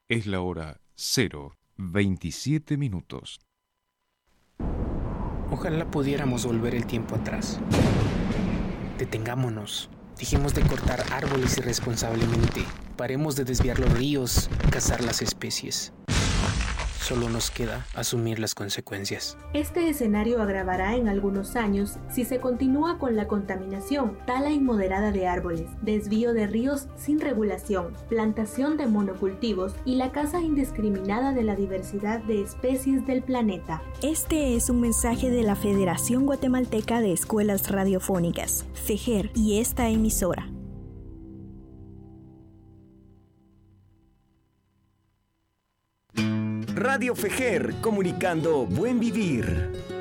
Es la hora 0:27. Ojalá pudiéramos volver el tiempo atrás. Detengámonos. Dejemos de cortar árboles irresponsablemente. Paremos de desviar los ríos, cazar las especies. Solo nos queda asumir las consecuencias. Este escenario agravará en algunos años si se continúa con la contaminación, tala inmoderada de árboles, desvío de ríos sin regulación, plantación de monocultivos y la caza indiscriminada de la diversidad de especies del planeta. Este es un mensaje de la Federación Guatemalteca de Escuelas Radiofónicas, FEGER, y esta emisora. Radio FEGER, comunicando buen vivir.